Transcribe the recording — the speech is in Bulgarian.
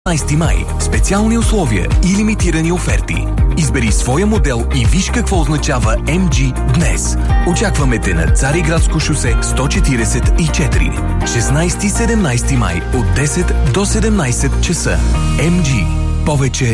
15 май. Специални условия и лимитирани оферти. Избери своя модел и виж какво означава MG днес. Очакваме те на Цариградско шосе 144. 16-17 май от 10 до 17 часа. MG. Повече